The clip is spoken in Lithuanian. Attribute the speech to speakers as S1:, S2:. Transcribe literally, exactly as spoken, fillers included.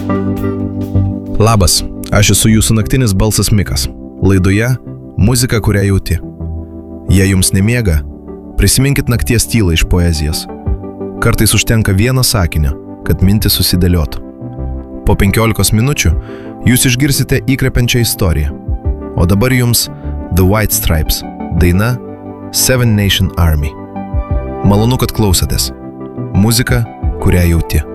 S1: Labas, aš esu jūsų naktinis balsas Mikas. Laidoje muzika, kurią jauti. Jei jums nemiega, prisiminkit nakties tylą iš poezijos. Kartais užtenka vieno sakinio, kad mintis susidėliotų. Po penkiolikos minučių jūs išgirsite įkvepiančią istoriją. O dabar jums The White Stripes, daina Seven Nation Army. Malonu, kad klausotės. Muzika, kurią jauti.